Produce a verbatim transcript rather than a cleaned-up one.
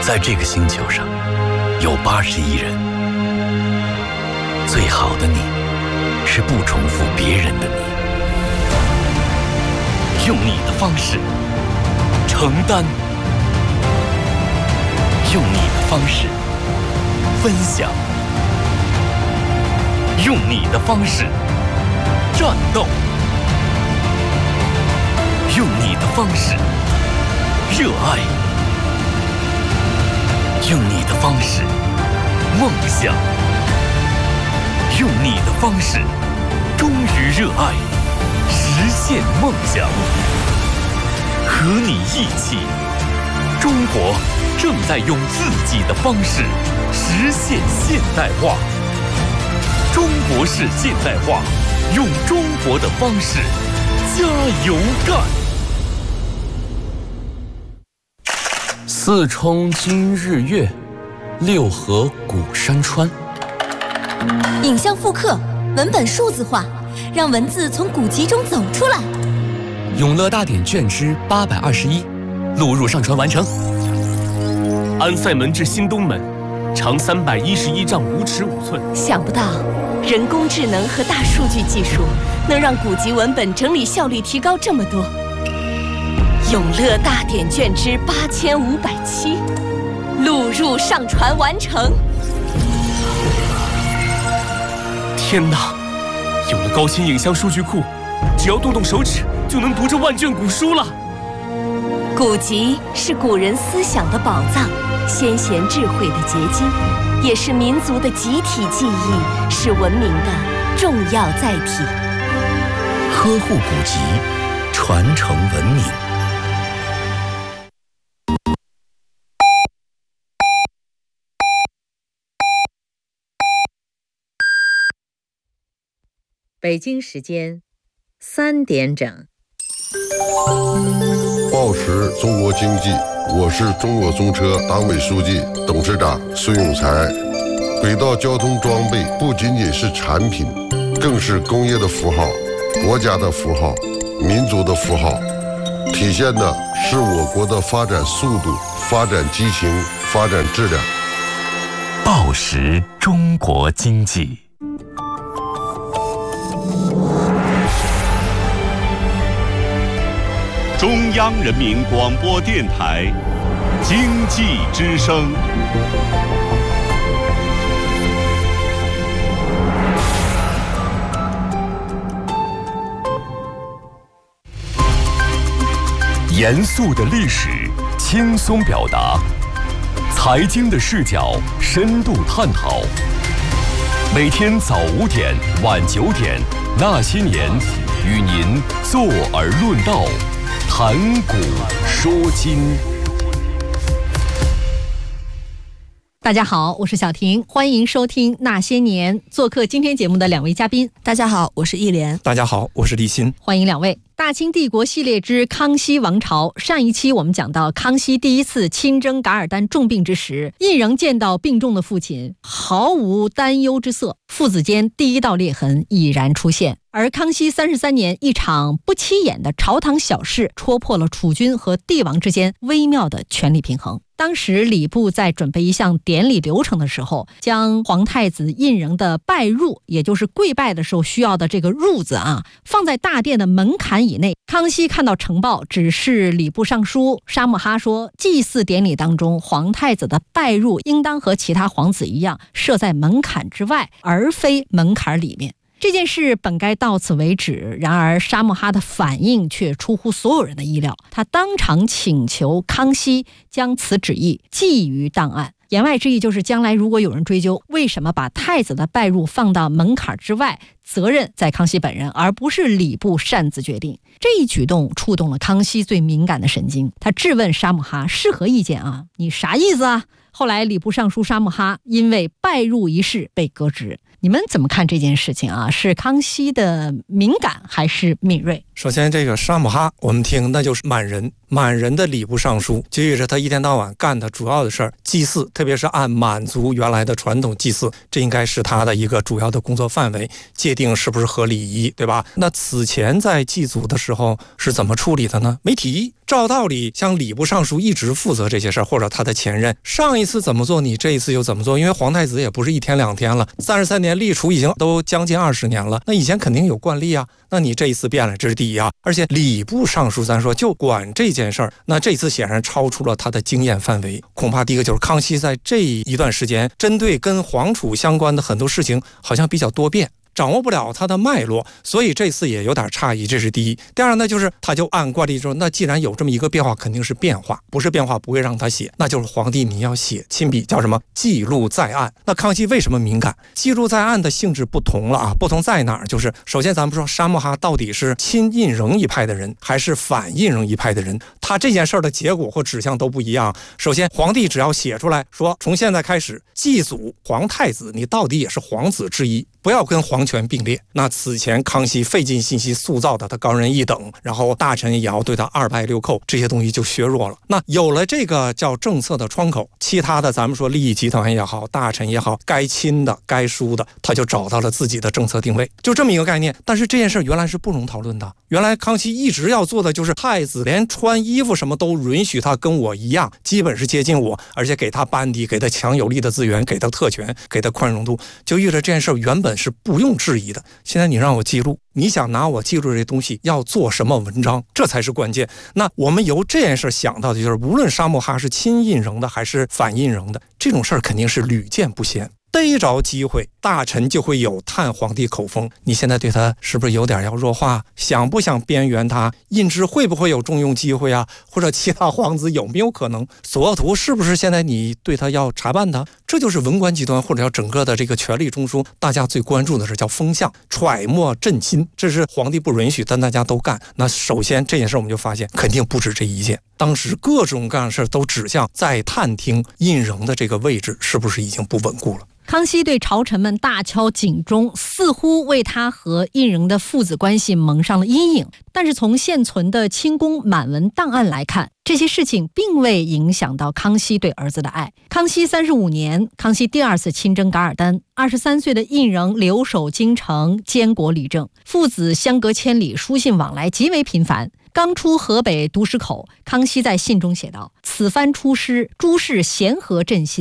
在这个星球上有八十亿人，最好的你是不重复别人的你，用你的方式承担，用你的方式分享，用你的方式战斗，用你的方式热爱，用你的方式梦想，用你的方式忠于热爱，实现梦想。和你一起，中国正在用自己的方式实现现代化。中国式现代化，用中国的方式加油干。四冲今日月，六合古山川。 影像复刻，文本数字化，让文字从古籍中走出来。 永乐大典卷之八百二十一，录入上传完成。 安塞门至新东门，长三百一十一丈五尺五寸。 想不到，人工智能和大数据技术能让古籍文本整理效率提高这么多。永乐大典卷之八千五百七，录入上传完成。 天哪！有了高清影像数据库，只要动动手指就能读这万卷古书了。 古籍是古人思想的宝藏，先贤智慧的结晶，也是民族的集体记忆，是文明的重要载体。 呵护古籍，传承文明。 北京时间三点整。 报时中国经济，我是中国中车党委书记、董事长孙永才。轨道交通装备不仅仅是产品，更是工业的符号、国家的符号、民族的符号，体现的是我国的发展速度、发展激情、发展质量。 报时中国经济。 中央人民广播电台经济之声。 严肃的历史，轻松表达；财经的视角，深度探讨。每天早五点，晚九点，那些年，与您坐而论道。谈古说今。 大家好，我是小婷，欢迎收听那些年。做客今天节目的两位嘉宾， 大家好，我是忆莲。 大家好，我是立新。 欢迎两位。大清帝国系列之康熙王朝，上一期我们讲到康熙第一次亲征噶尔丹重病之时，胤禛见到病重的父亲，毫无担忧之色，父子间第一道裂痕已然出现。而康熙三十三年，一场不起眼的朝堂小事，戳破了储君和帝王之间微妙的权力平衡。当时礼部在准备一项典礼流程的时候，将皇太子胤禛的拜入，也就是跪拜的时候需要的这个入字啊，放在大殿的门槛以内。康熙看到呈报，指示礼部尚书沙木哈说，祭祀典礼当中，皇太子的拜入应当和其他皇子一样，设在门槛之外，而非门槛里面。这件事本该到此为止，然而沙木哈的反应却出乎所有人的意料，他当场请求康熙将此旨意记于档案。言外之意就是，将来如果有人追究为什么把太子的拜入放到门槛之外，责任在康熙本人，而不是礼部擅自决定。这一举动触动了康熙最敏感的神经，他质问沙木哈是何意见啊？你啥意思啊？后来礼部尚书沙木哈因为拜入一事被革职。你们怎么看这件事情啊？是康熙的敏感还是敏锐？ 首先这个沙木哈我们听那就是满人，满人的礼部尚书，就意味着他一天到晚干的主要的事儿祭祀，特别是按满族原来的传统祭祀，这应该是他的一个主要的工作范围，界定是不是合礼仪，对吧？那此前在祭祖的时候是怎么处理的呢？没提， 照道理，像礼部尚书一直负责这些事儿，或者他的前任，上一次怎么做，你这一次又怎么做？因为皇太子也不是一天两天了，三十三年历除已经都将近二十年了，那以前肯定有惯例啊。那你这一次变了，这是第一啊。而且礼部尚书咱说就管这件事儿，那这次显然超出了他的经验范围。恐怕第一个就是康熙在这一段时间，针对跟皇储相关的很多事情，好像比较多变。掌握不了它的脉络，所以这次也有点诧异，这是第一。第二呢，就是他就按惯例说，那既然有这么一个变化，肯定是变化，不是变化不会让他写，那就是皇帝你要写亲笔，叫什么记录在案。那康熙为什么敏感？记录在案的性质不同了啊，不同在哪儿？就是首先咱们说沙漠哈到底是亲胤禛一派的人，还是反胤禛一派的人，他这件事的结果或指向都不一样。首先皇帝只要写出来说，从现在开始祭祖皇太子，你到底也是皇子之一，不要跟皇权并列。那此前康熙费尽心机塑造的他高人一等，然后大臣也要对他二拜六叩，这些东西就削弱了。那有了这个叫政策的窗口，其他的咱们说利益集团也好，大臣也好，该亲的该疏的，他就找到了自己的政策定位，就这么一个概念。但是这件事原来是不容讨论的，原来康熙一直要做的就是太子连穿衣服什么都允许他跟我一样，基本是接近我，而且给他班底，给他强有力的资源，给他特权，给他宽容度，就意味着这件事原本是不用质疑的。现在你让我记录，你想拿我记录这东西要做什么文章，这才是关键。那我们由这件事想到的就是，无论沙漠哈是亲胤禛的还是反胤禛的，这种事儿肯定是屡见不鲜。逮着机会，大臣就会有探皇帝口风，你现在对他是不是有点要弱化？想不想边缘他？胤芝会不会有重用机会啊？或者其他皇子有没有可能？索额图是不是现在你对他要查办他？这就是文官集团或者叫整个的这个权力中枢，大家最关注的是叫风向，揣摩朕心，这是皇帝不允许，但大家都干。那首先这件事我们就发现，肯定不止这一件。当时各种各样的事都指向在探听胤禛的这个位置是不是已经不稳固了。 康熙对朝臣们大敲警钟，似乎为他和胤禛的父子关系蒙上了阴影。但是从现存的清宫满文档案来看，这些事情并未影响到康熙对儿子的爱。康熙三十五年，康熙第二次亲征噶尔丹，二十三岁的胤禛留守京城监国理政，父子相隔千里，书信往来极为频繁。刚出河北读史口，康熙在信中写道：此番出师，诸事咸和朕心，